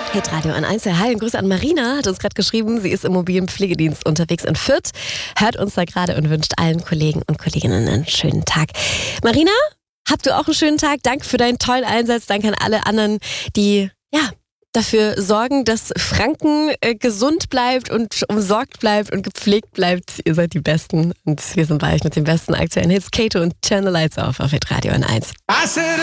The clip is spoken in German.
Hitradio N1. Hi und Grüße an Marina, hat uns gerade geschrieben, sie ist im mobilen Pflegedienst unterwegs in Fürth, hört uns da gerade und wünscht allen Kollegen und Kolleginnen einen schönen Tag. Marina, habt du auch einen schönen Tag? Danke für deinen tollen Einsatz. Danke an alle anderen, die dafür sorgen, dass Franken gesund bleibt und umsorgt bleibt und gepflegt bleibt. Ihr seid die Besten und wir sind bei euch mit den besten aktuellen Hits. Kato und Turn the Lights Off Hitradio N1.